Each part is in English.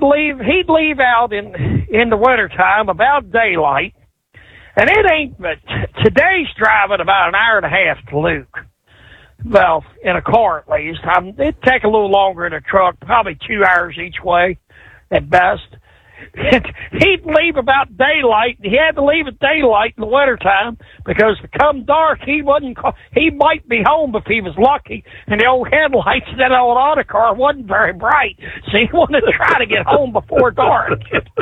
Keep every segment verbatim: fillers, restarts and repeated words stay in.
he'd leave he'd leave out in in the wintertime about daylight, and it ain't but today's driving about an hour and a half to Luke. Well, in a car at least. I'm, it'd take a little longer in a truck, probably two hours each way at best. He'd leave about daylight. He had to leave at daylight in the wintertime because come dark, he wasn't. He might be home if he was lucky. And the old headlights of that old auto car wasn't very bright, so he wanted to try to get home before dark.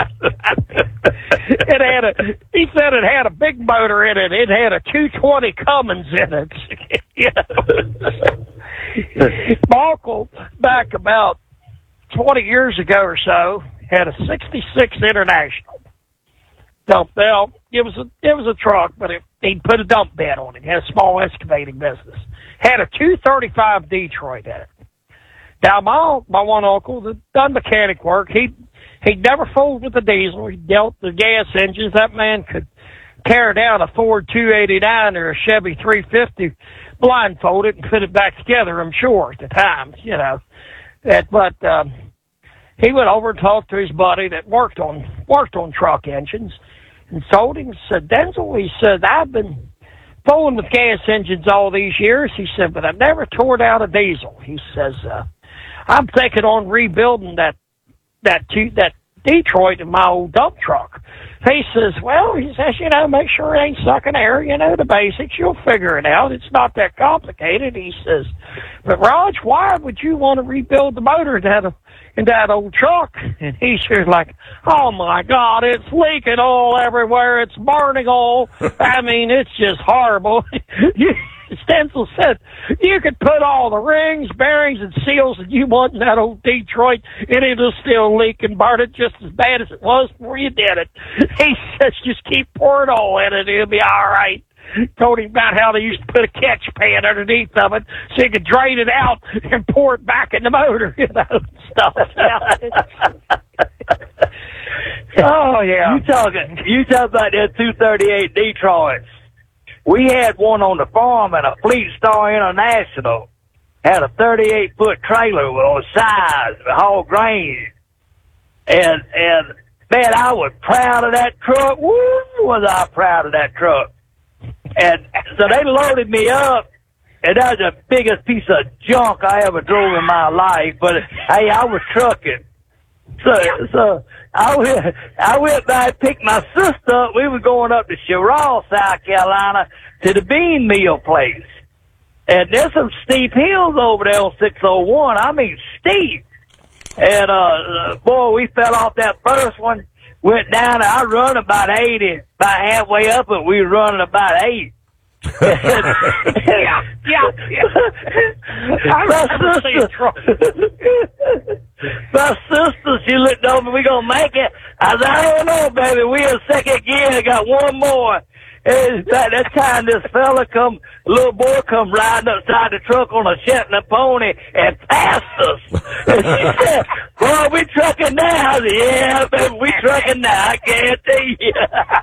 It had a. He said it had a big motor in it. It had a two twenty Cummins in it. You know? My uncle, back about twenty years ago or so, had a sixty-six International dump bell. It was a it was a truck, but it, he'd put a dump bed on it. He had a small excavating business. Had a two thirty-five Detroit in it. Now my my one uncle that done mechanic work, he he'd never fooled with the diesel. He dealt the gas engines. That man could tear down a Ford two eighty-nine or a Chevy three fifty, blindfold it and put it back together. I'm sure at the time, you know. That, but um, he went over and talked to his buddy that worked on worked on truck engines, and told him, said, Denzel, he said, I've been fooling with gas engines all these years. He said, but I've never tore down a diesel. He says, uh, I'm thinking on rebuilding that that two, that Detroit in my old dump truck. He says, well, he says, you know, make sure it ain't sucking air, you know, the basics, you'll figure it out. It's not that complicated. He says, but Raj, why would you want to rebuild the motor in that, in that old truck? And he says, like, oh my God, it's leaking oil everywhere. It's burning oil. I mean, it's just horrible. Stencil said, you could put all the rings, bearings, and seals that you want in that old Detroit, and it'll still leak and burn it just as bad as it was before you did it. He says, just keep pouring oil in it, it'll be all right. Told him about how they used to put a catch pan underneath of it so you could drain it out and pour it back in the motor, you know, stuff. Oh, yeah. You talking, you talking about that two thirty-eight Detroit. We had one on the farm at a Fleet Star International. Had a thirty-eight foot trailer on size, haul grain. And, and, man, I was proud of that truck. Woo, was I proud of that truck. And so they loaded me up, and that was the biggest piece of junk I ever drove in my life. But, hey, I was trucking. So, so I went, I went by and picked my sister up. We were going up to Sherrall, South Carolina, to the bean meal place. And there's some steep hills over there on six oh one. I mean, steep. And, uh, boy, we fell off that first one, went down, and I run about eighty, about halfway up it, we were running about eight. yeah, yeah, yeah. I my sister, my sister, she looked over, we gonna make it. I said, I don't know, baby, we in second gear, I got one more. And at that time, this fella come, little boy come riding upside the truck on a Shetland pony and passed us. And she said, boy, we trucking now. I said, yeah, baby, we trucking now, I guarantee you.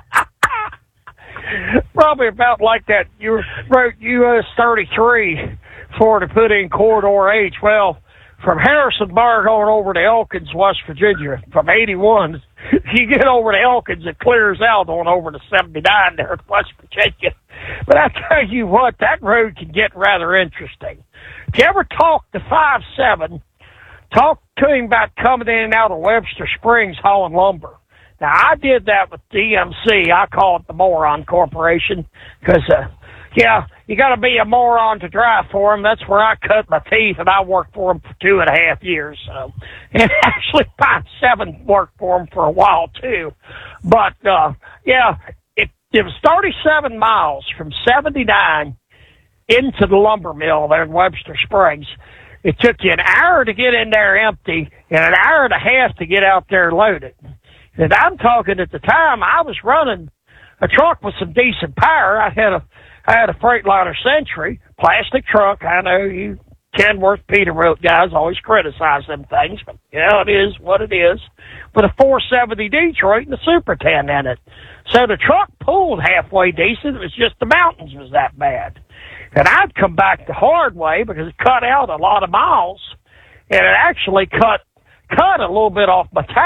Probably about like that. You wrote U S thirty-three for to put in Corridor H. Well, from Harrisonburg on over to Elkins, West Virginia, from eighty-one, you get over to Elkins, it clears out on over to seventy-nine there in West Virginia. But I tell you what, that road can get rather interesting. If you ever talk to five seven, talk to him about coming in and out of Webster Springs hauling lumber. Now, I did that with D M C. I call it the Moron Corporation because, uh, yeah, you got to be a moron to drive for them. That's where I cut my teeth, and I worked for them for two and a half years. So, and actually, five seven worked for them for a while too. But uh, yeah, it it was thirty-seven miles from seventy-nine into the lumber mill there in Webster Springs. It took you an hour to get in there empty, and an hour and a half to get out there loaded. And I'm talking at the time, I was running a truck with some decent power. I had a, I had a Freightliner Century, plastic truck. I know you Kenworth, Peterbilt guys always criticize them things, but yeah, it is what it is. With a four seventy Detroit and a Super ten in it. So the truck pulled halfway decent. It was just the mountains was that bad. And I'd come back the hard way because it cut out a lot of miles, and it actually cut, cut a little bit off my tire.